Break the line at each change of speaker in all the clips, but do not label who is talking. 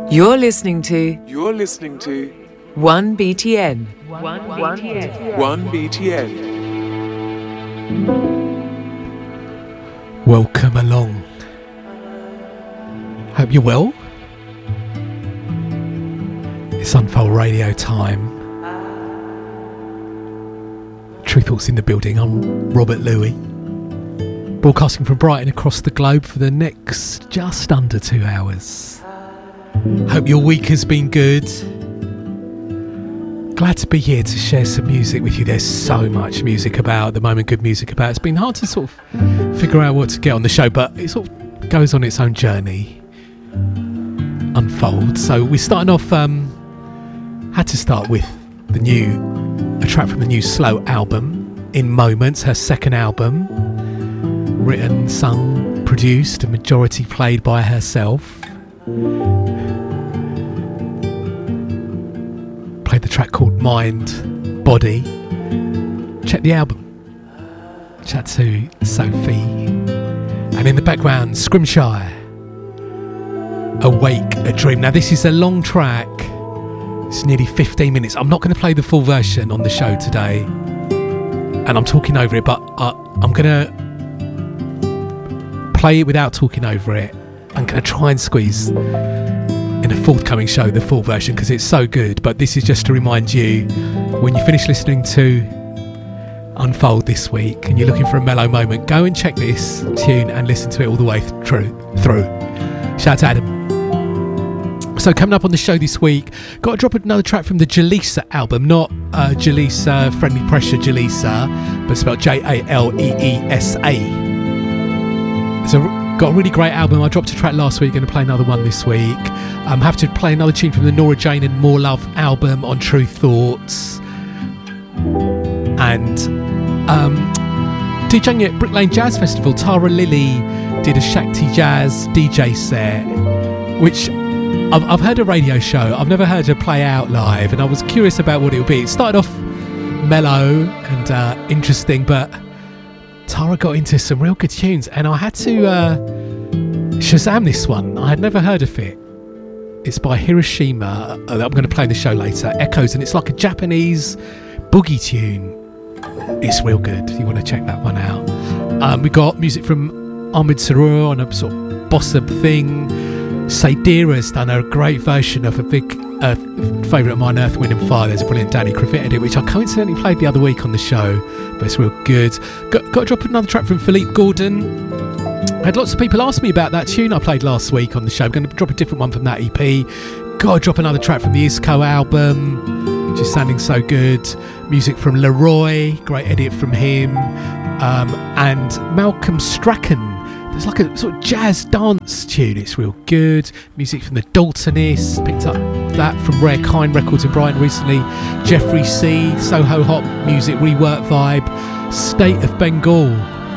You're listening to
1BTN.
1BTN.
Welcome along. Hope you're well. It's Unfold Radio time. True Thoughts in the building. I'm Robert Louis, broadcasting from Brighton across the globe for the next just under 2 hours. Hope your week has been good. Glad to be here to share some music with you. There's so much music about at the moment, good music about. It's been hard to sort of figure out what to get on the show, but it sort of goes on its own journey, unfolds. So we're starting off, had to start with a track from the new Slow album, In Moments, her second album, written, sung, produced, and majority played by herself. Played the track called Mind, Body. Check the album. Chat to Sophie. And in the background, Scrimshire, Awake, A Dream. Now this is a long track. It's nearly 15 minutes. I'm not going to play the full version on the show today, and I'm talking over it, but I'm going to play it without talking over it. I'm going to try and squeeze in a forthcoming show the full version because it's so good. But this is just to remind you, when you finish listening to Unfold this week and you're looking for a mellow moment, go and check this tune and listen to it all the way through. Shout out to Adam. So coming up on the show this week, got to drop another track from the Jalisa album, not Jalisa, Friendly Pressure Jalisa, but spelled Jaleesa. It's got a really great album. I dropped a track last week, going to play another one this week. Have to play another tune from the Nora Jane and More Love album on True Thoughts. And DJing at Brick Lane Jazz Festival, Tara Lilly did a Shakti Jazz DJ set, which I've heard a radio show. I've never heard her play out live, and I was curious about what it would be. It started off mellow and interesting, but Tara got into some real good tunes, and I had to Shazam this one. I had never heard of it. It's by Hiroshima. I'm going to play the show later. Echoes, and it's like a Japanese boogie tune. It's real good. You want to check that one out. We got music from Ahmed Sarur on a sort of bossa thing. Saidira's done a great version of a big favourite of mine, Earth, Wind and Fire. There's a brilliant Danny Crivet edit, which I coincidentally played the other week on the show, but it's real good. Got to drop another track from Philippe Gordon. I had lots of people ask me about that tune I played last week on the show. I'm going to drop a different one from that EP. Got to drop another track from the Isco album, which is sounding so good. Music from Leroy, great edit from him. And Malcolm Strachan. There's like a sort of jazz dance tune. It's real good. Music from the Daltonists. Picked up that from Rare Kind Records in Brighton recently. Jeffrey C. Soho Hop music rework vibe. State of Bengal.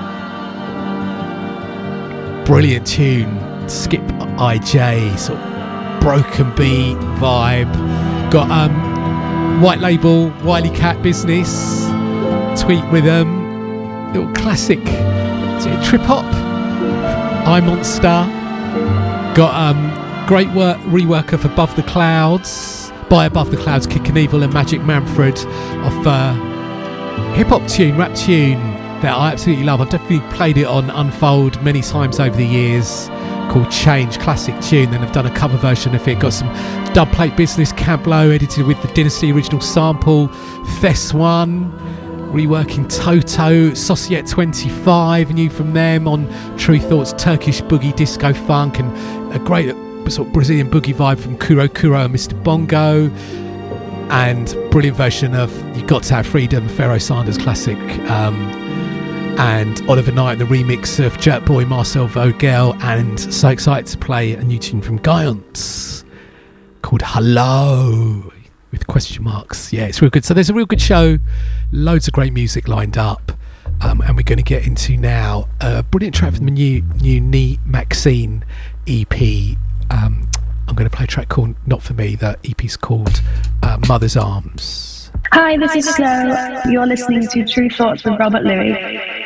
Brilliant tune. Skip IJ. Sort of broken beat vibe. Got White Label, Wiley Cat Business. Tweet Rhythm. Little classic. Is it a trip hop? I Monster. Got great rework of Above the Clouds by Above the Clouds, Kickin' Evil and Magic Manfred, of hip hop tune, rap tune that I absolutely love. I've definitely played it on Unfold many times over the years, called Change, classic tune. Then I've done a cover version of it. Got some Dub Plate Business, Cablo edited with the Dynasty original sample, Thes One. Reworking Toto, Societe 25, new from them on True Thoughts, Turkish boogie, disco funk, and a great sort of Brazilian boogie vibe from Kuro Kuro and Mr. Bongo, and brilliant version of You Got to Have Freedom, Pharoah Sanders classic, and Oliver Knight, the remix of Jerk Boy, Marcel Vogel, and so excited to play a new tune from Giants called Hello, with question marks. Yeah, it's real good. So there's a real good show, loads of great music lined up, and we're going to get into now a brilliant track from the new Nee Maxine EP. I'm going to play a track called Not For Me. The EP's called Mother's Arms.
Hi, this is Slow. You're listening to True Thoughts with Robert Louis.